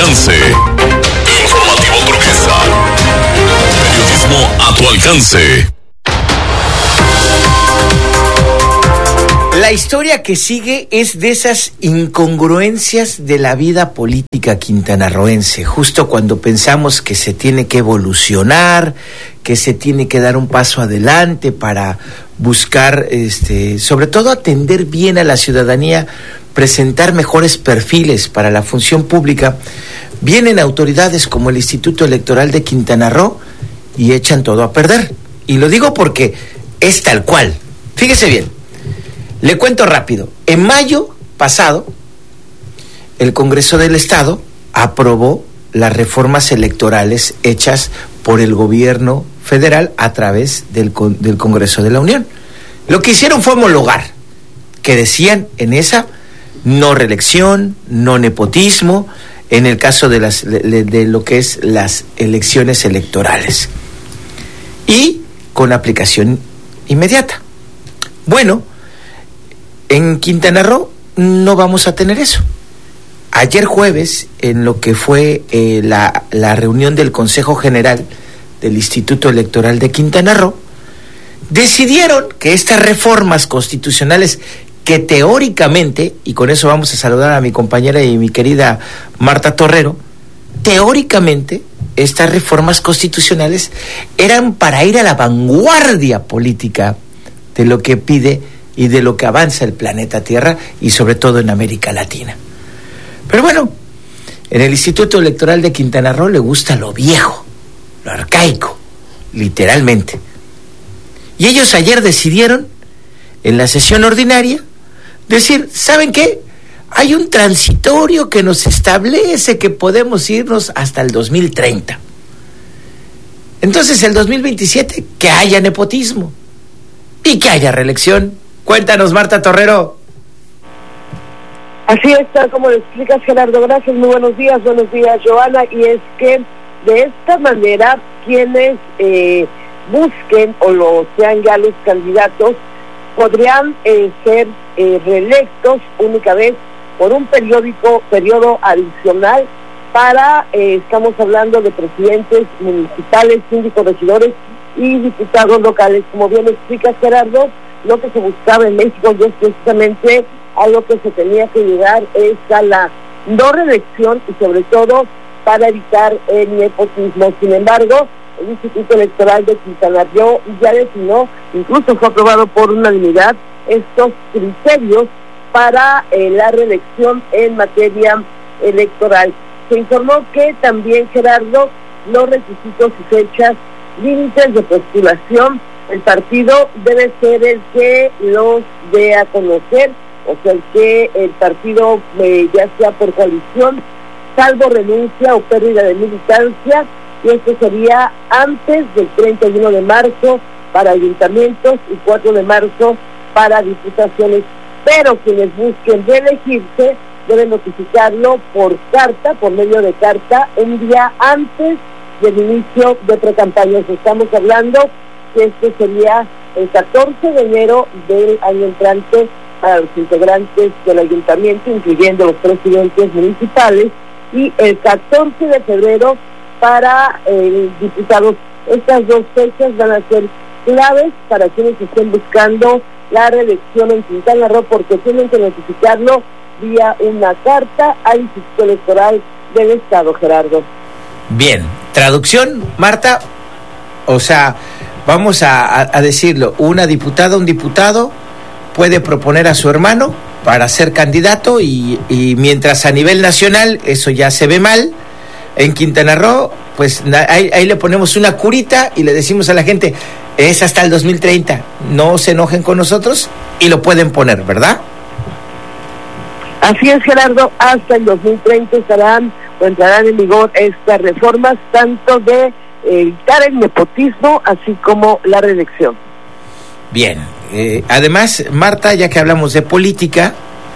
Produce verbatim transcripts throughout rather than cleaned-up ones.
alcance. Informativo Turquesa. Periodismo a tu alcance. La historia que sigue es de esas incongruencias de la vida política quintanarroense, justo cuando pensamos que se tiene que evolucionar, que se tiene que dar un paso adelante para buscar, este, sobre todo atender bien a la ciudadanía, presentar mejores perfiles para la función pública. Vienen autoridades como el Instituto Electoral de Quintana Roo y echan todo a perder. Y lo digo porque es tal cual. Fíjese bien. Le cuento rápido. En mayo pasado, el Congreso del Estado aprobó las reformas electorales hechas por el gobierno federal a través del, del Congreso de la Unión. Lo que hicieron fue homologar, que decían en esa no reelección, no nepotismo, en el caso de, las, de, de lo que es las elecciones electorales. Y con aplicación inmediata. Bueno, en Quintana Roo no vamos a tener eso. Ayer jueves, en lo que fue eh, la, la reunión del Consejo General del Instituto Electoral de Quintana Roo, decidieron que estas reformas constitucionales que teóricamente, y con eso vamos a saludar a mi compañera y mi querida Marta Torrero, teóricamente estas reformas constitucionales eran para ir a la vanguardia política de lo que pide y de lo que avanza el planeta Tierra y sobre todo en América Latina. Pero bueno, en el Instituto Electoral de Quintana Roo le gusta lo viejo, lo arcaico, literalmente. Y ellos ayer decidieron, en la sesión ordinaria, decir, ¿saben qué? Hay un transitorio que nos establece que podemos irnos hasta el dos mil treinta. Entonces, el dos mil veintisiete, que haya nepotismo y que haya reelección. Cuéntanos, Marta Torrero. Así es, tal como lo explicas, Gerardo. Gracias, muy buenos días, buenos días, Joana. Y es que de esta manera, quienes eh, busquen o lo sean ya los candidatos, podrían eh, ser eh, reelectos única vez por un periódico, periodo adicional para, eh, estamos hablando de presidentes municipales, síndicos, regidores y diputados locales. Como bien explicas, Gerardo, lo que se buscaba en México y es precisamente algo que se tenía que llegar es a la no reelección y sobre todo para evitar el nepotismo. Sin embargo, el Instituto Electoral de Quintana Roo ya definió, incluso fue aprobado por unanimidad, estos criterios para eh, la reelección en materia electoral. Se informó que también, Gerardo, los requisitos y fechas límites de postulación, el partido debe ser el que los dé a conocer, o sea, el que el partido, eh, ya sea por coalición, salvo renuncia o pérdida de militancia, y esto sería antes del treinta y uno de marzo para ayuntamientos y cuatro de marzo para diputaciones. Pero quienes busquen reelegirse deben notificarlo por carta, por medio de carta, un día antes del inicio de precampañas. Estamos hablando que este sería el catorce de enero del año entrante para los integrantes del ayuntamiento, incluyendo los presidentes municipales, y el catorce de febrero para eh, diputados. Estas dos fechas van a ser claves para quienes estén buscando la reelección en Quintana Roo, porque tienen que notificarlo vía una carta al Instituto Electoral del Estado, Gerardo. Bien, traducción, Marta, o sea, vamos a, a, a decirlo, una diputada, un diputado puede proponer a su hermano para ser candidato y, y mientras a nivel nacional eso ya se ve mal, en Quintana Roo, pues ahí, ahí le ponemos una curita y le decimos a la gente, es hasta el dos mil treinta, no se enojen con nosotros y lo pueden poner, ¿verdad? Así es, Gerardo, hasta el dos mil treinta estarán o entrarán en vigor estas reformas, tanto de evitar el nepotismo, así como la reelección. Bien, eh, además, Marta, ya que hablamos de política,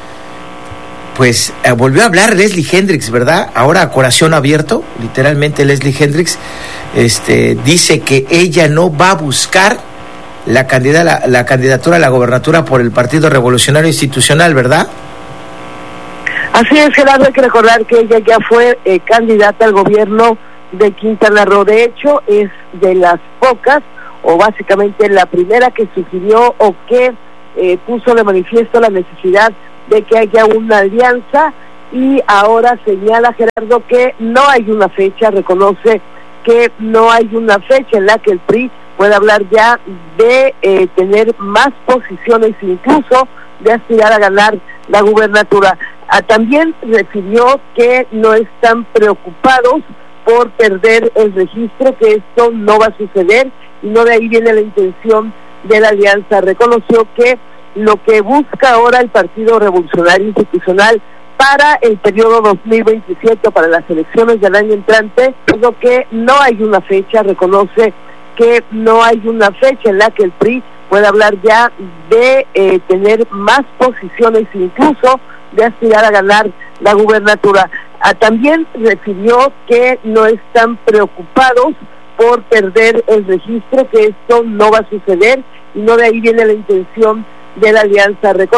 pues eh, volvió a hablar Leslie Hendrix, ¿verdad? Ahora a corazón abierto, literalmente Leslie Hendrix este, dice que ella no va a buscar la, candidata, la, la candidatura a la gobernatura por el Partido Revolucionario Institucional, ¿verdad? Así es, Gerardo, hay que recordar que ella ya fue eh, candidata al gobierno de Quintana Roo. De hecho, es de las pocas, o básicamente la primera que sugirió o que eh, puso de manifiesto la necesidad de que haya una alianza, y ahora señala, Gerardo, que no hay una fecha, reconoce que no hay una fecha en la que el P R I pueda hablar ya de eh, tener más posiciones, incluso de aspirar a ganar la gubernatura. Ah, también refirió que no están preocupados por perder el registro, que esto no va a suceder, y no de ahí viene la intención de la alianza. Reconoció que lo que busca ahora el Partido Revolucionario Institucional para el periodo dos mil veintisiete, para las elecciones del año entrante, es lo que no hay una fecha, reconoce que no hay una fecha en la que el P R I pueda hablar ya de eh, tener más posiciones, incluso de aspirar a ganar la gubernatura. Ah, también refirió que no están preocupados por perder el registro, que esto no va a suceder, y no de ahí viene la intención de la alianza. Recon